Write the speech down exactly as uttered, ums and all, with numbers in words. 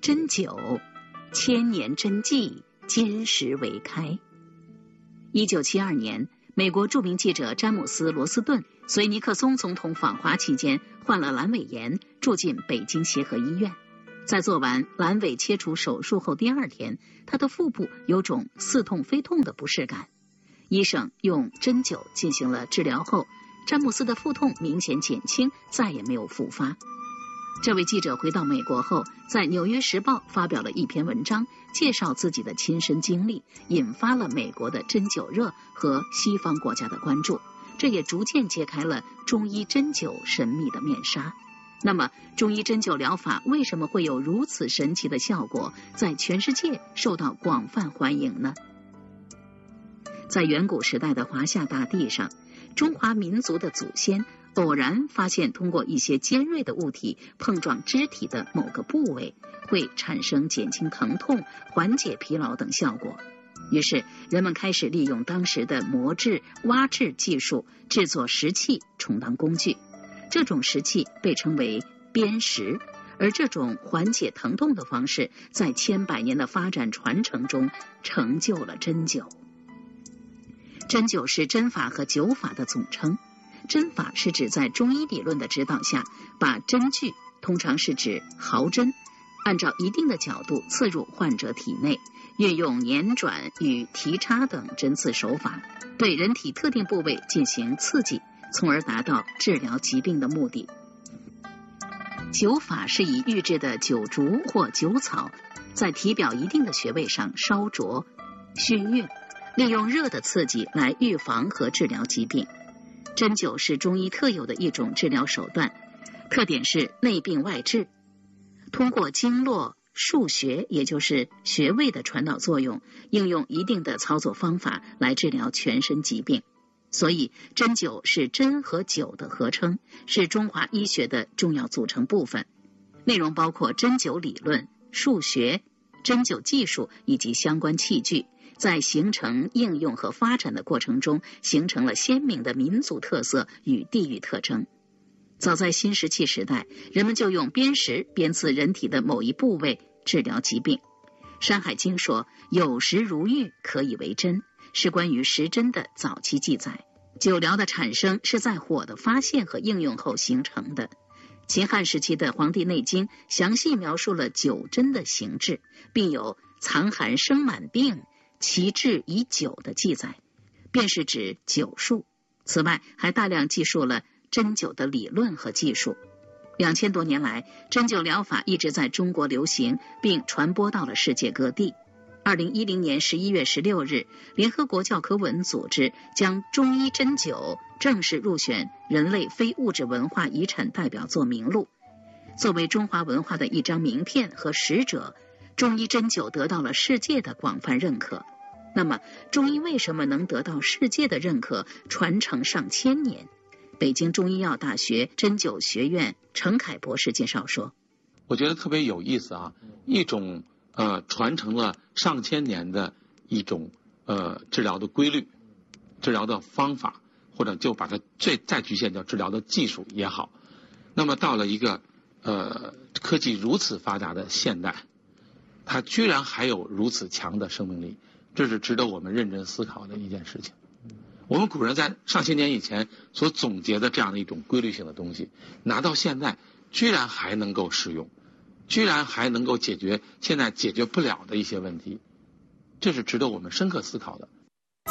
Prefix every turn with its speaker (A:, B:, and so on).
A: 针灸，千年真迹，金石为开。一九七二年，美国著名记者詹姆斯·罗斯顿随尼克松总统访华期间患了阑尾炎，住进北京协和医院。在做完阑尾切除手术后第二天，他的腹部有种似痛非痛的不适感。医生用针灸进行了治疗后，詹姆斯的腹痛明显减轻，再也没有复发。这位记者回到美国后，在《纽约时报》发表了一篇文章，介绍自己的亲身经历，引发了美国的针灸热和西方国家的关注，这也逐渐揭开了中医针灸神秘的面纱。那么，中医针灸疗法为什么会有如此神奇的效果，在全世界受到广泛欢迎呢？在远古时代的华夏大地上，中华民族的祖先偶然发现，通过一些尖锐的物体碰撞肢体的某个部位，会产生减轻疼痛、缓解疲劳等效果。于是，人们开始利用当时的磨制、挖制技术，制作石器充当工具。这种石器被称为砭石，而这种缓解疼痛的方式，在千百年的发展传承中，成就了针灸。针灸是针法和灸法的总称。针法是指在中医理论的指导下，把针具，通常是指毫针，按照一定的角度刺入患者体内，运用捻转与提插等针刺手法，对人体特定部位进行刺激，从而达到治疗疾病的目的。灸法是以预制的灸竹或灸草，在体表一定的穴位上烧灼、熏晕，利用热的刺激来预防和治疗疾病。针灸是中医特有的一种治疗手段，特点是内病外治，通过经络、腧穴，也就是穴位的传导作用，应用一定的操作方法来治疗全身疾病。所以，针灸是针和灸的合称，是中华医学的重要组成部分。内容包括针灸理论、腧穴、针灸技术以及相关器具。在形成、应用和发展的过程中，形成了鲜明的民族特色与地域特征。早在新石器时代，人们就用砭石鞭刺人体的某一部位治疗疾病。《山海经》说有石如玉，可以为针，是关于石针的早期记载。灸疗的产生是在火的发现和应用后形成的。秦汉时期的《黄帝内经》详细描述了灸针的形制，并有藏寒生满病，其治以灸的记载，便是指灸术。此外，还大量记述了针灸的理论和技术。两千多年来，针灸疗法一直在中国流行，并传播到了世界各地。二零一零年十一月十六日，联合国教科文组织将中医针灸正式入选人类非物质文化遗产代表作名录。作为中华文化的一张名片和使者，中医针灸得到了世界的广泛认可。那么，中医为什么能得到世界的认可，传承上千年？北京中医药大学针灸学院程凯博士介绍说，
B: 我觉得特别有意思啊，一种呃传承了上千年的一种呃治疗的规律、治疗的方法，或者就把它最再局限叫治疗的技术也好。那么到了一个呃科技如此发达的现代，它居然还有如此强的生命力，这是值得我们认真思考的一件事情。我们古人在上千年以前所总结的这样的一种规律性的东西，拿到现在居然还能够使用，居然还能够解决现在解决不了的一些问题，这是值得我们深刻思考的。